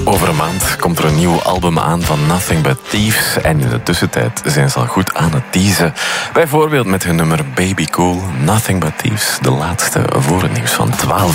Over een maand komt er een nieuw album aan van Nothing But Thieves. En in de tussentijd zijn ze al goed aan het teasen. Bijvoorbeeld met hun nummer Baby Cool, Nothing But Thieves. De laatste voor het nieuws van 12